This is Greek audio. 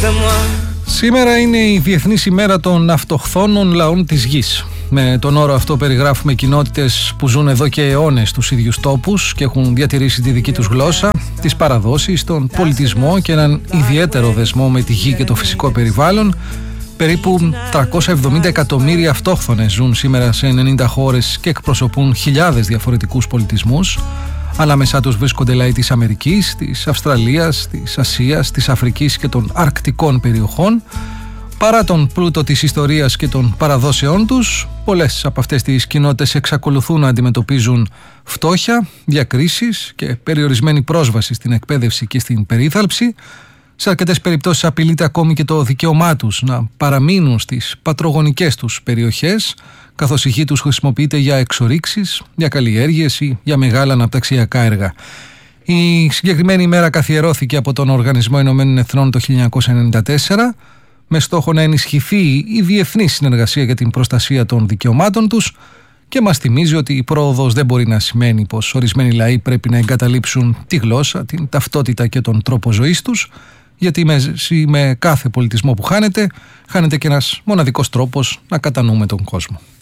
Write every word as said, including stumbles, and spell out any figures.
Σήμερα είναι η Διεθνής ημέρα των αυτοχθόνων λαών της γης. Με τον όρο αυτό περιγράφουμε κοινότητες που ζουν εδώ και αιώνες στους ίδιους τόπους και έχουν διατηρήσει τη δική τους γλώσσα, τις παραδόσεις, τον πολιτισμό και έναν ιδιαίτερο δεσμό με τη γη και το φυσικό περιβάλλον. Περίπου τριακόσια εβδομήντα εκατομμύρια αυτόχθονες ζουν σήμερα σε ενενήντα χώρες και εκπροσωπούν χιλιάδες διαφορετικούς πολιτισμούς. Ανάμεσά τους βρίσκονται λαοί της Αμερικής, της Αυστραλίας, της Ασίας, της Αφρικής και των αρκτικών περιοχών. Παρά τον πλούτο της ιστορίας και των παραδόσεών τους, πολλές από αυτές τις κοινότητες εξακολουθούν να αντιμετωπίζουν φτώχεια, διακρίσεις και περιορισμένη πρόσβαση στην εκπαίδευση και στην περίθαλψη. Σε αρκετές περιπτώσεις απειλείται ακόμη και το δικαίωμά τους να παραμείνουν στις πατρογονικές τους περιοχές, καθώς η γη τους χρησιμοποιείται για εξορίξεις, για καλλιέργειες ή για μεγάλα αναπτυξιακά έργα. Η συγκεκριμένη ημέρα καθιερώθηκε από τον Οργανισμό Ηνωμένων Εθνών το χίλια εννιακόσια ενενήντα τέσσερα με στόχο να ενισχυθεί η διεθνή συνεργασία για την προστασία των δικαιωμάτων τους και μας θυμίζει ότι η πρόοδος δεν μπορεί να σημαίνει πως ορισμένοι λαοί πρέπει να εγκαταλείψουν τη γλώσσα, την ταυτότητα και τον τρόπο ζωής τους, γιατί με κάθε πολιτισμό που χάνεται, χάνεται και ένας μοναδικός τρόπος να κατανοούμε τον κόσμο.